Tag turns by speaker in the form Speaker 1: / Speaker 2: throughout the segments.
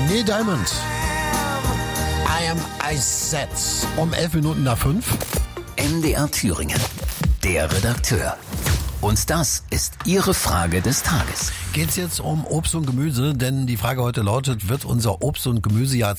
Speaker 1: Neil Diamond. I am Iset. Um 5:11.
Speaker 2: MDR Thüringen. Der Redakteur. Und das ist Ihre Frage des Tages.
Speaker 1: Geht's jetzt um Obst und Gemüse? Denn die Frage heute lautet, wird unser Obst- und Gemüsejahr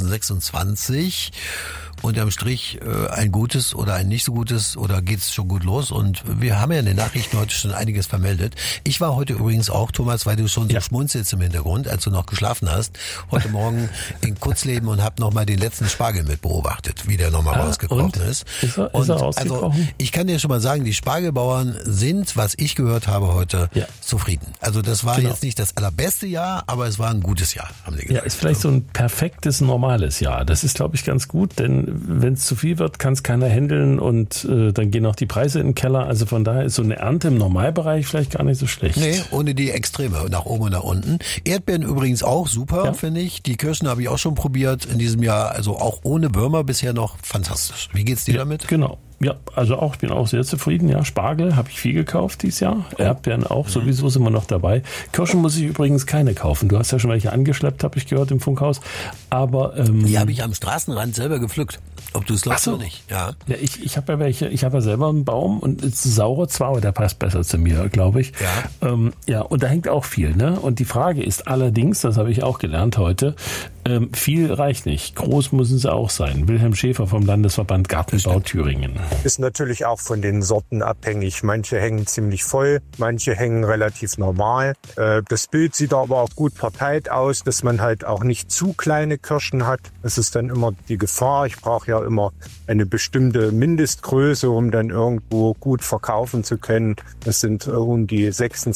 Speaker 1: 2026 unterm Strich ein gutes oder ein nicht so gutes oder geht's schon gut los? Und wir haben ja in den Nachrichten heute schon einiges vermeldet. Ich war heute übrigens auch, Thomas, weil du schon so schmunzelst im Hintergrund, als du noch geschlafen hast, heute Morgen in Kurzleben und hab nochmal den letzten Spargel mit beobachtet, wie der nochmal rausgekrochen ist.
Speaker 3: Ist er rausgekrochen?
Speaker 1: Also ich kann dir schon mal sagen, die Spargelbauern sind, was ich gehört habe heute, zufrieden. Also das war jetzt nicht das allerbeste Jahr, aber es war ein gutes Jahr, haben sie gesagt.
Speaker 3: Ja, ist vielleicht so ein perfektes, normales Jahr. Das ist, glaube ich, ganz gut, denn wenn es zu viel wird, kann es keiner handeln und dann gehen auch die Preise in den Keller. Also von daher ist so eine Ernte im Normalbereich vielleicht gar nicht so schlecht.
Speaker 1: Nee, ohne die Extreme, nach oben und nach unten. Erdbeeren übrigens auch super, finde ich. Die Kirschen habe ich auch schon probiert in diesem Jahr, also auch ohne Würmer bisher noch fantastisch. Wie geht's dir damit?
Speaker 3: Genau. Ja, also auch, ich bin auch sehr zufrieden. Ja, Spargel habe ich viel gekauft dieses Jahr. Erdbeeren auch, sowieso sind wir noch dabei. Kirschen muss ich übrigens keine kaufen. Du hast ja schon welche angeschleppt, habe ich gehört, im Funkhaus. Aber
Speaker 1: die habe ich am Straßenrand selber gepflückt. Ob du es glaubst oder nicht. Ja,
Speaker 3: ich habe ja welche. Ich habe ja selber einen Baum und es ist saurer zwar, aber der passt besser zu mir, glaube ich.
Speaker 1: Ja.
Speaker 3: Und da hängt auch viel. Ne? Und die Frage ist allerdings, das habe ich auch gelernt heute, viel reicht nicht. Groß müssen sie auch sein. Wilhelm Schäfer vom Landesverband Gartenbau Thüringen.
Speaker 4: Ist natürlich auch von den Sorten abhängig. Manche hängen ziemlich voll, manche hängen relativ normal. Das Bild sieht aber auch gut verteilt aus, dass man halt auch nicht zu kleine Kirschen hat. Das ist dann immer die Gefahr. Ich brauche ja immer eine bestimmte Mindestgröße, um dann irgendwo gut verkaufen zu können. Das sind um die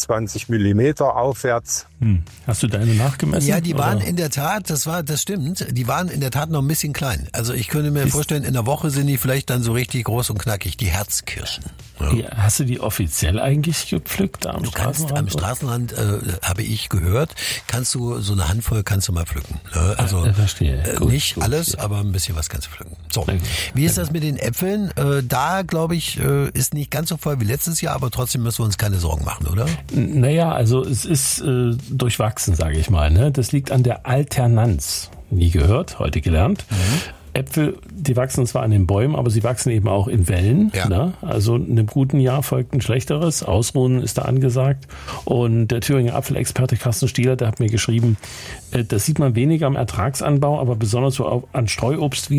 Speaker 4: 26 Millimeter aufwärts.
Speaker 3: Hast du deine nachgemessen?
Speaker 1: Ja, die waren in der Tat, das stimmt, die waren in der Tat noch ein bisschen klein. Also ich könnte mir vorstellen, in der Woche sind die vielleicht dann so richtig groß und knackig, die Herzkirschen.
Speaker 3: Ja. Hast du die offiziell eigentlich gepflückt am Straßenrand?
Speaker 1: Am Straßenrand, habe ich gehört, kannst du so eine Handvoll kannst du mal pflücken. Ne? Also
Speaker 3: verstehe.
Speaker 1: Nicht alles, aber ein bisschen was kannst du pflücken. So, wie ist das mit den Äpfeln? Da, glaube ich, ist nicht ganz so voll wie letztes Jahr, aber trotzdem müssen wir uns keine Sorgen machen, oder?
Speaker 3: Naja, also es ist durchwachsen, sage ich mal. Ne? Das liegt an der Alternanz. Nie gehört, heute gelernt. Äpfel, die wachsen zwar an den Bäumen, aber sie wachsen eben auch in Wellen.
Speaker 1: Ja.
Speaker 3: Ne? Also einem guten Jahr folgt ein schlechteres. Ausruhen ist da angesagt. Und der Thüringer Apfelexperte Carsten Stieler, der hat mir geschrieben, das sieht man weniger am Ertragsanbau, aber besonders so an Streuobst wie